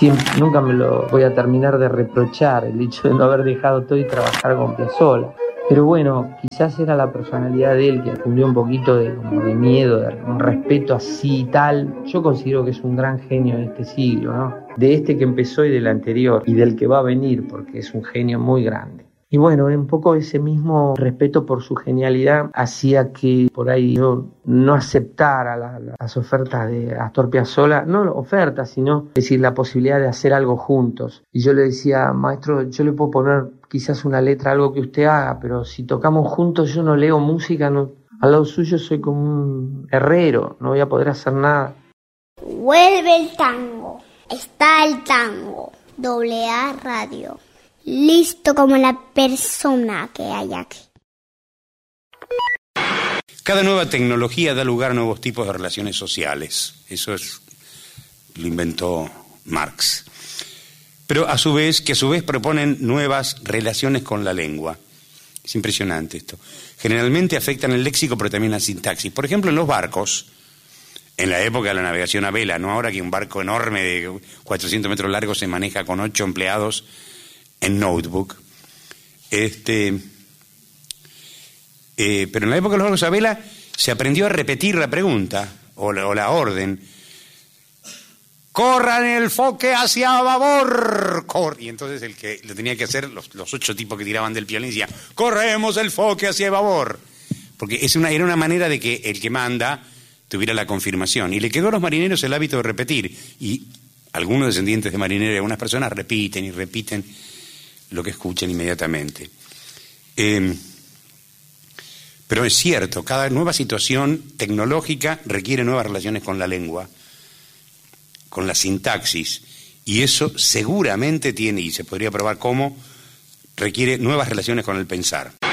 Nunca me lo voy a terminar de reprochar, el hecho de no haber dejado todo y trabajar con Piazzolla. Pero bueno, quizás era la personalidad de él que fundió un poquito de miedo, de un respeto así y tal. Yo considero que es un gran genio de este siglo, ¿no? De este que empezó y del anterior, y del que va a venir, porque es un genio muy grande. Y bueno, un poco ese mismo respeto por su genialidad hacía que por ahí yo no aceptara las ofertas de Astor Piazzolla, no ofertas, sino decir la posibilidad de hacer algo juntos. Y yo le decía, maestro, yo le puedo poner quizás una letra, algo que usted haga, pero si tocamos juntos yo no leo música, no, al lado suyo soy como un herrero, no voy a poder hacer nada. Vuelve el tango, está el tango, AA Radio. Listo como la persona que hay aquí. Cada nueva tecnología da lugar a nuevos tipos de relaciones sociales. Eso lo inventó Marx. Pero a su vez proponen nuevas relaciones con la lengua. Es impresionante esto. Generalmente afectan el léxico, pero también la sintaxis. Por ejemplo, en los barcos, en la época de la navegación a vela, no ahora que un barco enorme de 400 metros largo se maneja con 8 empleados en notebook. Pero en la época de los barcos a vela se aprendió a repetir la pregunta o la orden. ¡Corran el foque hacia babor! Y entonces el que lo tenía que hacer, los 8 tipos que tiraban del violín decían, ¡corremos el foque hacia babor! Porque era una manera de que el que manda tuviera la confirmación. Y le quedó a los marineros el hábito de repetir. Y algunos descendientes de marineros y algunas personas repiten y repiten lo que escuchan inmediatamente. Pero es cierto, cada nueva situación tecnológica requiere nuevas relaciones con la lengua, con la sintaxis, y eso seguramente tiene, y se podría probar cómo, requiere nuevas relaciones con el pensar.